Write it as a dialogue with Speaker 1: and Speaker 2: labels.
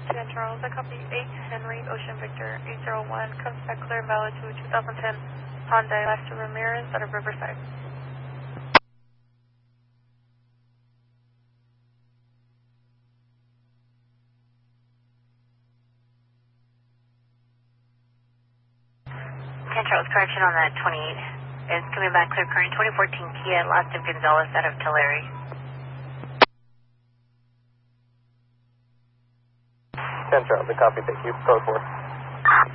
Speaker 1: San Charles, I copy 8 Henry Ocean Victor 801, comes back clear and valid to a 2010 Hyundai Lester Ramirez out of Riverside.
Speaker 2: San Charles, correction on that 28. It's coming back clear current 2014 Kia Lastim Gonzalez out of Tulare.
Speaker 3: San Charles, I copy, thank you. Code 4.